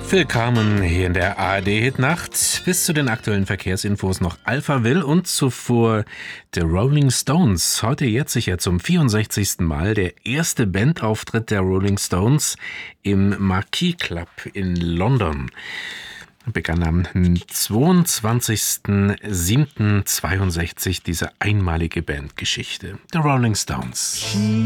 Willkommen hier in der ARD-Hitnacht. Bis zu den aktuellen Verkehrsinfos noch Alphaville und zuvor The Rolling Stones. Heute jährt sich ja zum 64. Mal der erste Bandauftritt der Rolling Stones im Marquis Club in London. Begann am 22.07.62 diese einmalige Bandgeschichte. The Rolling Stones.